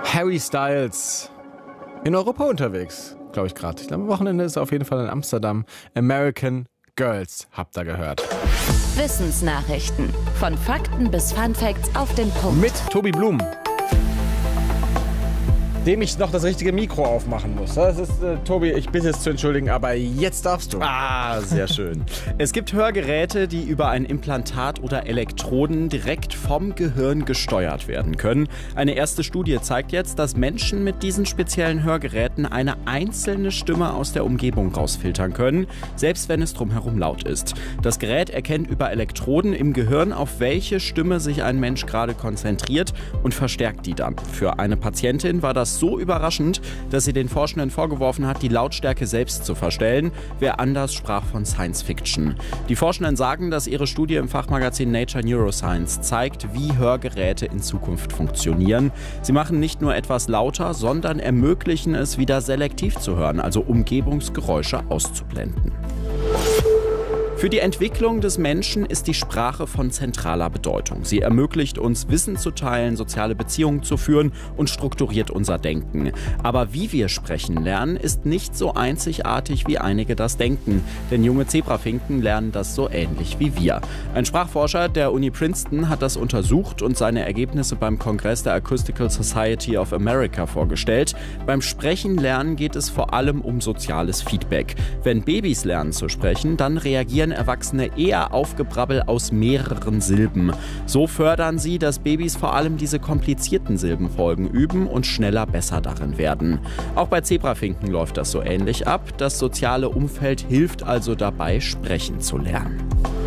Harry Styles in Europa unterwegs, glaube ich gerade. Ich glaube, am Wochenende ist er auf jeden Fall in Amsterdam. American Girls, habt ihr gehört. Wissensnachrichten. Von Fakten bis Funfacts auf den Punkt. Mit Tobi Blum, dem ich noch das richtige Mikro aufmachen muss. Das ist, Tobi, ich bitte es zu entschuldigen, aber jetzt darfst du. Ah, sehr schön. Es gibt Hörgeräte, die über ein Implantat oder Elektroden direkt vom Gehirn gesteuert werden können. Eine erste Studie zeigt jetzt, dass Menschen mit diesen speziellen Hörgeräten eine einzelne Stimme aus der Umgebung rausfiltern können, selbst wenn es drumherum laut ist. Das Gerät erkennt über Elektroden im Gehirn, auf welche Stimme sich ein Mensch gerade konzentriert und verstärkt die dann. Für eine Patientin war das so überraschend, dass sie den Forschenden vorgeworfen hat, die Lautstärke selbst zu verstellen. Wer anders sprach von Science Fiction. Die Forschenden sagen, dass ihre Studie im Fachmagazin Nature Neuroscience zeigt, wie Hörgeräte in Zukunft funktionieren. Sie machen nicht nur etwas lauter, sondern ermöglichen es wieder selektiv zu hören, also Umgebungsgeräusche auszublenden. Für die Entwicklung des Menschen ist die Sprache von zentraler Bedeutung. Sie ermöglicht uns, Wissen zu teilen, soziale Beziehungen zu führen und strukturiert unser Denken. Aber wie wir sprechen lernen, ist nicht so einzigartig, wie einige das denken. Denn junge Zebrafinken lernen das so ähnlich wie wir. Ein Sprachforscher der Uni Princeton hat das untersucht und seine Ergebnisse beim Kongress der Acoustical Society of America vorgestellt. Beim Sprechen lernen geht es vor allem um soziales Feedback. Wenn Babys lernen zu sprechen, dann reagieren Erwachsene eher auf Gebrabbel aus mehreren Silben. So fördern sie, dass Babys vor allem diese komplizierten Silbenfolgen üben und schneller besser darin werden. Auch bei Zebrafinken läuft das so ähnlich ab. Das soziale Umfeld hilft also dabei, sprechen zu lernen.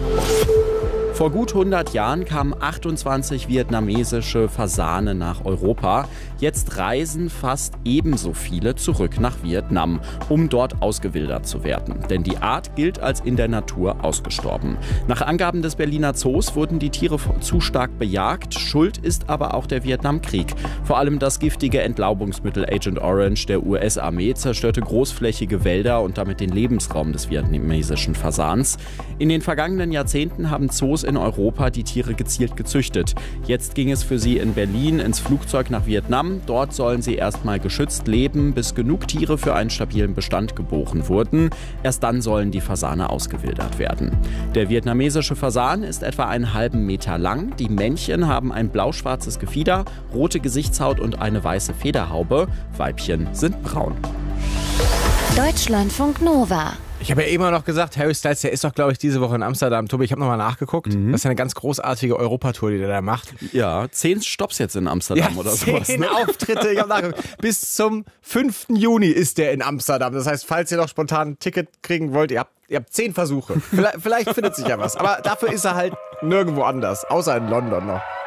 Vor gut 100 Jahren kamen 28 vietnamesische Fasane nach Europa. Jetzt reisen fast ebenso viele zurück nach Vietnam, um dort ausgewildert zu werden. Denn die Art gilt als in der Natur ausgestorben. Nach Angaben des Berliner Zoos wurden die Tiere zu stark bejagt. Schuld ist aber auch der Vietnamkrieg. Vor allem das giftige Entlaubungsmittel Agent Orange der US-Armee zerstörte großflächige Wälder und damit den Lebensraum des vietnamesischen Fasans. In den vergangenen Jahrzehnten haben Zoos in Europa die Tiere gezielt gezüchtet. Jetzt ging es für sie in Berlin ins Flugzeug nach Vietnam. Dort sollen sie erstmal geschützt leben, bis genug Tiere für einen stabilen Bestand geboren wurden. Erst dann sollen die Fasane ausgewildert werden. Der vietnamesische Fasan ist etwa einen halben Meter lang. Die Männchen haben ein blau-schwarzes Gefieder, rote Gesichtshaut und eine weiße Federhaube. Weibchen sind braun. Deutschlandfunk Nova. Ich habe ja eben noch gesagt, Harry Styles, der ist doch, glaube ich, diese Woche in Amsterdam. Tobi, ich habe nochmal nachgeguckt. Das ist ja eine ganz großartige Europatour, die der da macht. Ja, 10 Stopps jetzt in Amsterdam oder sowas. 10 Auftritte, ich habe nachgeguckt. Bis zum 5. Juni ist der in Amsterdam. Das heißt, falls ihr noch spontan ein Ticket kriegen wollt, ihr habt 10 Versuche. Vielleicht findet sich ja was. Aber dafür ist er halt nirgendwo anders, außer in London noch.